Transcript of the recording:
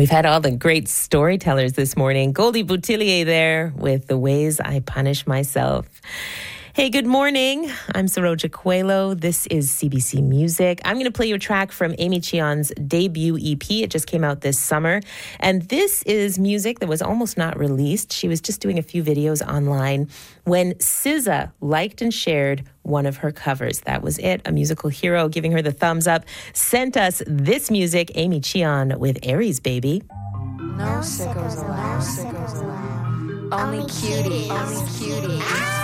We've had all the great storytellers this morning. Goldie Boutillier there with The Ways I Punish Myself. Hey, good morning. I'm Saroja Coelho. This is CBC Music. I'm going to play you a track from Amy Cheon's debut EP. It just came out this summer. And this is music that was almost not released. She was just doing a few videos online when SZA liked and shared one of her covers. That was it. A musical hero giving her the thumbs up sent us this music. Amy Cheon with Aries Baby. No sickos allowed. Only cutie.